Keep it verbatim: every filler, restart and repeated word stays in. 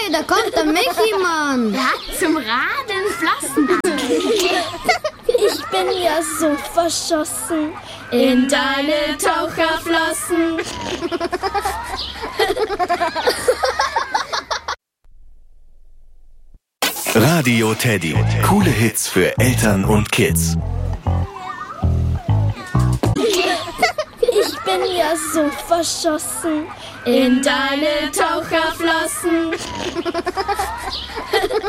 Hey, da kommt der Michi, Mann. Er hat zum Radeln Flossen. Ich bin ja so verschossen in deine Taucherflossen. Radio Teddy. Coole Hits für Eltern und Kids. Ich bin ja so verschossen in deine Taucherflossen.